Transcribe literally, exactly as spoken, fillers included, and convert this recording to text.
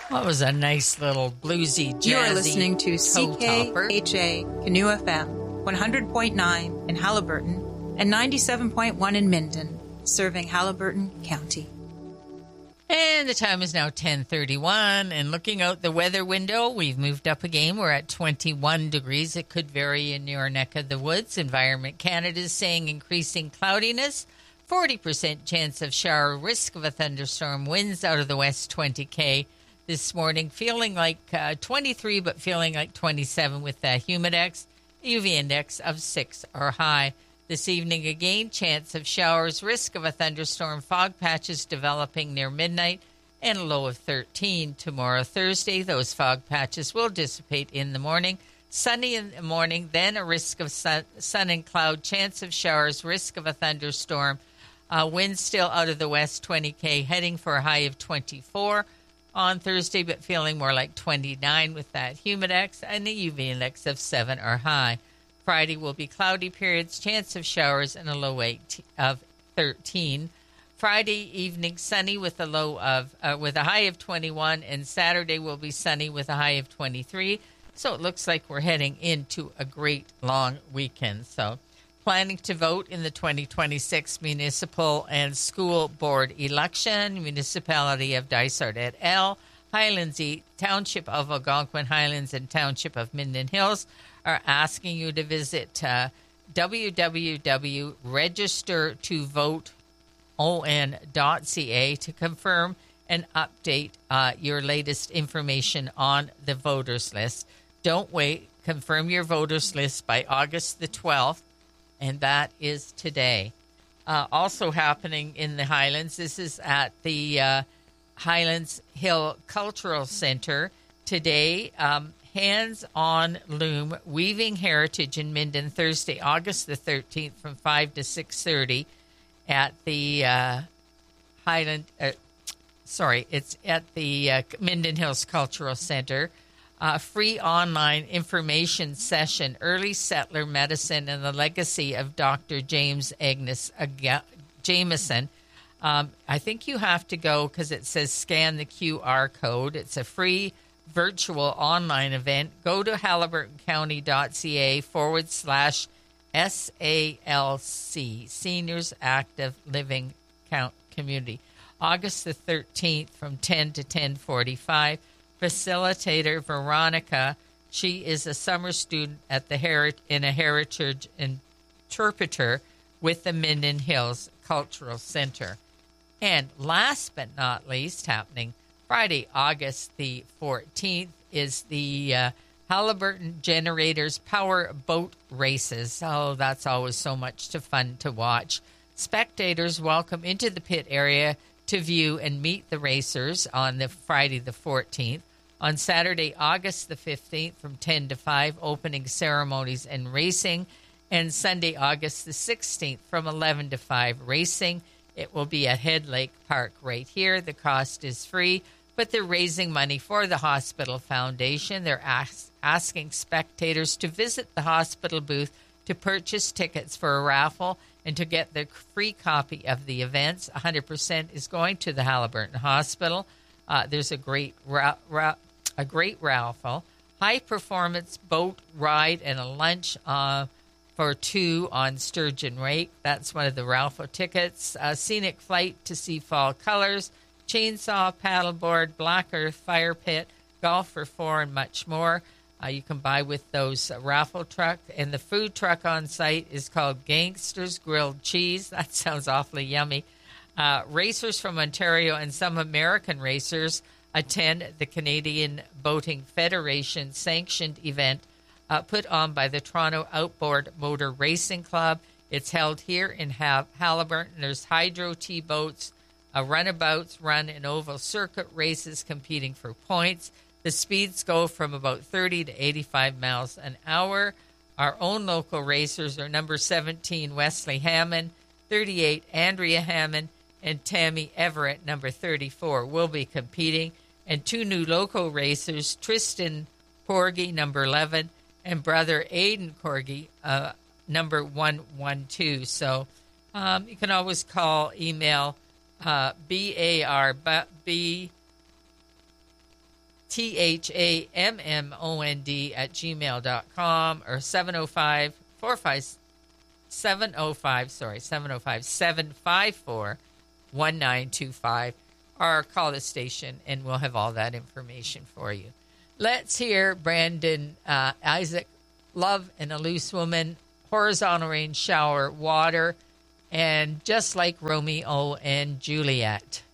What was a nice little bluesy, jazzy You are listening to toe topper. C K H A Canoe F M, one hundred point nine in Haliburton and ninety-seven point one in Minden, serving Haliburton County. And the time is now ten thirty-one, and looking out the weather window, we've moved up again. We're at twenty-one degrees. It could vary in your neck of the woods. Environment Canada is saying increasing cloudiness, forty percent chance of shower, risk of a thunderstorm, winds out of the west twenty K this morning, feeling like uh, twenty-three, but feeling like twenty-seven with that humidex, U V index of six or high. This evening again, chance of showers, risk of a thunderstorm, fog patches developing near midnight, and a low of thirteen. Tomorrow, Thursday, those fog patches will dissipate in the morning. Sunny in the morning, then a risk of sun, sun and cloud, chance of showers, risk of a thunderstorm. Uh, wind still out of the west twenty K, heading for a high of twenty-four on Thursday, but feeling more like twenty-nine with that humidex and the U V index of seven or high. Friday will be cloudy periods, chance of showers, and a low eight of thirteen. Friday evening sunny with a low of uh, with a high of twenty-one, and Saturday will be sunny with a high of twenty-three. So it looks like we're heading into a great long weekend. So planning to vote in the twenty twenty-six municipal and school board election, municipality of Dysart et al., Highlands East, Township of Algonquin Highlands, and Township of Minden Hills are asking you to visit uh, w w w dot register to vote on dot c a to confirm and update uh, your latest information on the voters list. Don't wait. Confirm your voters list by August the twelfth, and that is today. Uh, also happening in the Highlands, this is at the uh, Highlands Hill Cultural Center today. Um, Hands-on Loom Weaving Heritage in Minden, Thursday, August the thirteenth from five to six thirty at the uh, Highland, uh, sorry, it's at the uh, Minden Hills Cultural Center. Uh, free online information session, Early Settler Medicine and the Legacy of Doctor James Agnes Ag- Jameson. Um, I think you have to go because it says scan the Q R code. It's a free virtual online event. Go to haliburtoncounty.ca forward slash S A L C, Seniors Active Living Count Community. August the thirteenth from ten to ten forty-five. Facilitator Veronica, she is a summer student at the Heri- in a heritage interpreter with the Minden Hills Cultural Center. And last but not least, happening Friday, August the fourteenth, is the uh, Haliburton Generators Power Boat Races. Oh, that's always so much to fun to watch. Spectators welcome into the pit area to view and meet the racers on the Friday the fourteenth. On Saturday, August the fifteenth, from ten to five, opening ceremonies and racing. And Sunday, August the sixteenth, from eleven to five, racing. It will be at Head Lake Park right here. The cost is free, but they're raising money for the Hospital Foundation. They're ask, asking spectators to visit the hospital booth to purchase tickets for a raffle and to get their free copy of the events. one hundred percent is going to the Haliburton Hospital. Uh, there's a great ra- ra- a great raffle, high-performance boat ride, and a lunch uh, for two on Sturgeon Lake. That's one of the raffle tickets. A scenic flight to see fall colors, chainsaw, paddleboard, black earth, fire pit, golf for four, and much more. Uh, you can buy with those uh, raffle truck. And the food truck on site is called Gangsters Grilled Cheese. That sounds awfully yummy. Uh, racers from Ontario and some American racers attend the Canadian Boating Federation sanctioned event uh, put on by the Toronto Outboard Motor Racing Club. It's held here in ha- Haliburton. There's hydro T-boats, uh, runabouts, run and oval circuit races competing for points. The speeds go from about thirty to eighty-five miles an hour. Our own local racers are number seventeen, Wesley Hammond, thirty-eight, Andrea Hammond, and Tammy Everett, number thirty-four, will be competing. And two new local racers, Tristan Corgi, number eleven, and brother Aiden Corgi, uh, number one twelve. So um, you can always call, email uh, B A R B T H A M M O N D at gmail dot com, or seven oh five, four five, seven oh five, sorry, seven oh five, seven five four, one nine two five, or call the station and we'll have all that information for you. Let's hear Brandon uh, Isaac, Love and a Loose Woman, Horizontal Rain Shower, Water, and Just Like Romeo and Juliet.